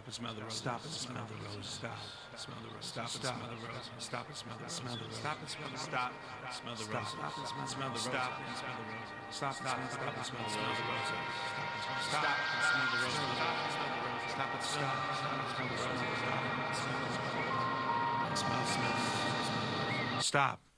and smell the roses. Stop and smell the roses. Stop. Smell the roses. Stop and smell the roses. Stop and smell the roses. Stop and smell the roses. Stop. Smell the roses. Stop and smell the roses. Stop and smell the roses. Stop and smell the roses. Stop and smell the roses. Stop and smell the roses. Stop and smell the roses. Stop.